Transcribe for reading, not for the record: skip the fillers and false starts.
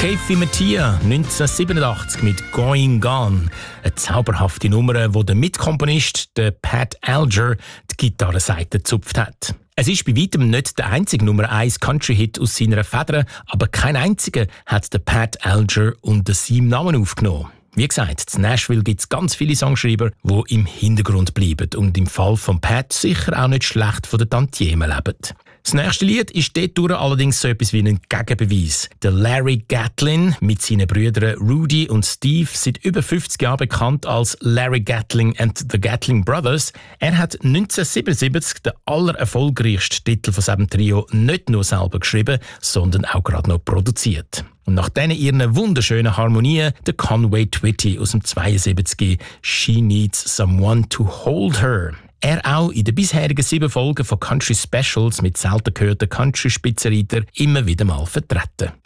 Kathy Mattea 1987 mit «Going Gone». Eine zauberhafte Nummer, wo der Mitkomponist, der Pat Alger, die Gitarrenseite gezupft hat. Es ist bei weitem nicht der einzige Nummer 1 Country-Hit aus seiner Feder, aber kein einziger hat der Pat Alger unter seinem Namen aufgenommen. Wie gesagt, in Nashville gibt es ganz viele Songschreiber, die im Hintergrund bleiben und im Fall von Pat sicher auch nicht schlecht von den Tantiemen leben. Das nächste Lied ist dort allerdings so etwas wie ein Gegenbeweis. Der Larry Gatlin mit seinen Brüdern Rudy und Steve seit über 50 Jahren bekannt als Larry Gatling and the Gatling Brothers. Er hat 1977 den allererfolgreichsten Titel von seinem Trio nicht nur selber geschrieben, sondern auch gerade noch produziert. Und nach denen ihren wunderschönen Harmonien der Conway Twitty aus dem 72 «She Needs Someone to Hold Her». Er auch in den bisherigen 7 Folgen von Country Specials mit selten gehörten Country-Spitzenreiter immer wieder mal vertreten.